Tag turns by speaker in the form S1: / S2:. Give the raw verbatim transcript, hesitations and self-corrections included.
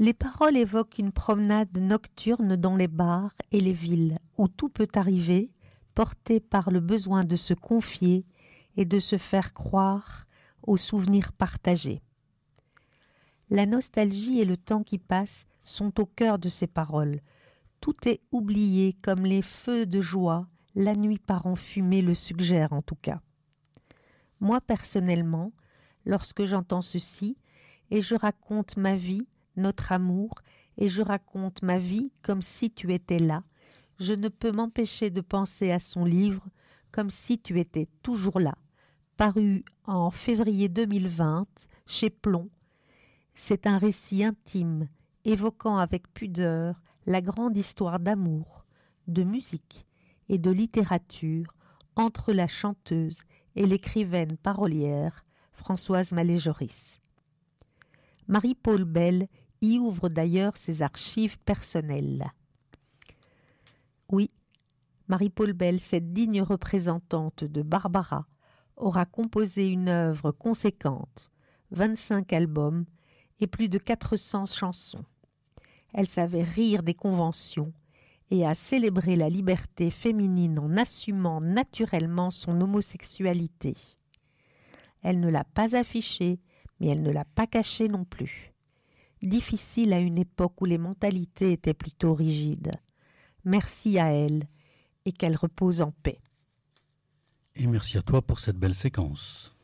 S1: Les paroles évoquent une promenade nocturne dans les bars et les villes, où tout peut arriver, porté par le besoin de se confier et de se faire croire aux souvenirs partagés. La nostalgie et le temps qui passe sont au cœur de ces paroles. Tout est oublié comme les feux de joie, la nuit par en fumée le suggère en tout cas. Moi personnellement, lorsque j'entends ceci, et je raconte ma vie, notre amour, et je raconte ma vie comme si tu étais là, je ne peux m'empêcher de penser à son livre comme si tu étais toujours là, paru en février deux mille vingt chez Plomb. C'est un récit intime, évoquant avec pudeur la grande histoire d'amour, de musique et de littérature entre la chanteuse et l'écrivaine parolière Françoise Mallet-Joris. Marie-Paule Bell y ouvre d'ailleurs ses archives personnelles. Oui, Marie-Paule Bell, cette digne représentante de Barbara, aura composé une œuvre conséquente, vingt-cinq albums et plus de quatre cents chansons. Elle savait rire des conventions et a célébré la liberté féminine en assumant naturellement son homosexualité. Elle ne l'a pas affichée, mais elle ne l'a pas cachée non plus. Difficile à une époque où les mentalités étaient plutôt rigides. Merci à elle et qu'elle repose en paix.
S2: Et merci à toi pour cette belle séquence.